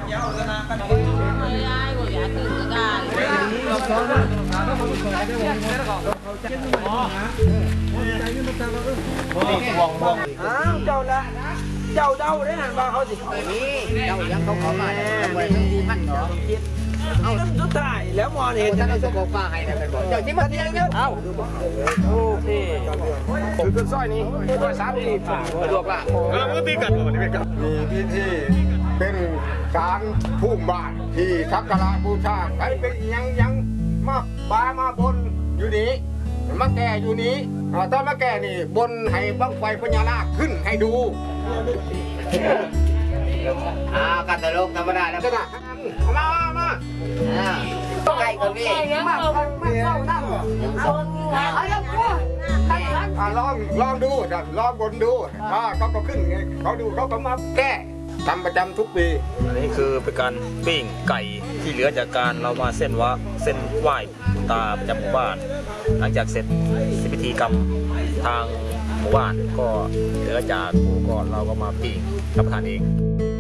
เจ้าละเจ้าเดาได้หันมาเขาสิเจ้ายังเขาขอมาเนี่ยไปทั้งที่มันเนาะเอาสุดท้ายแล้วมอเห็นจะเอาสกปรกให้เนี่ยเป็นบอกเจ้าที่มาเที่ยงเยอะเอาโอเคผมคือสร้อยนี้สร้อย3 ปีสะดวกละมือตีกันวันนี้กันมีพิธีเป็นการพุ่มบาทที่ทักการะบูชาใครเป็นยังมาบามาบนอยู่นี้มาแก่อยู่นี้ตอนมาแก่นี่บนให้บังไฟพญานาคขึ้นให้ดูกันตลกธรรมดาแล้วก็ได้มาไก่ก็มีมาเข้านั่งลองดูลองบนดูเขาก็ขึ้นเขาดูเขาก็มาแก้ทำประจำทุกปีอันนี้คือเป็นการปิ้งไก่ที่เหลือจากการเรามาเส้นไหว้คุณตาประจำหมู่บ้านหลังจากเสร็จพิธีกรรมทางหมู่บ้านก็เหลือจากกูก็เราก็มาปิ้งรับประทานเอง